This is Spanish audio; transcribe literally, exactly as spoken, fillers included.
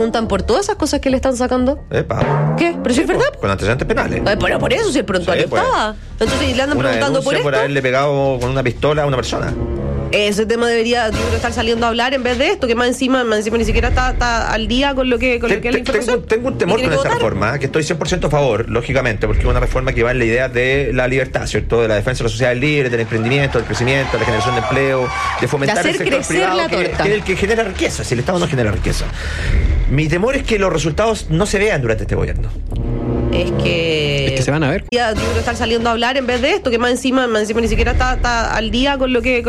preguntan por todas esas cosas que le están sacando. Epa. ¿Qué? ¿Pero si es verdad? Con antecedentes penales. Eh, pero por eso, si el prontuario Sí, pues. estaba. Entonces le andan Una preguntando por denuncia esto. por haberle pegado con una pistola a una persona. Ese tema debería, yo creo, estar saliendo a hablar en vez de esto, que más encima, más encima ni siquiera está, está al día con lo que, con lo que es la información. Tengo, tengo un temor con esta reforma, que estoy cien por ciento a favor, lógicamente, porque es una reforma que va en la idea de la libertad, ¿cierto? De la defensa de las sociedades libres, del emprendimiento, del crecimiento, de la generación de empleo, de fomentar de el hacer sector crecer privado, la que, torta. que es el que genera riqueza, si el Estado no genera riqueza. Mi temor es que los resultados no se vean durante este gobierno. Es que... Es que se van a ver. Yo creo, estar saliendo a hablar en vez de esto, que más encima, más encima ni siquiera está, está al día con lo que...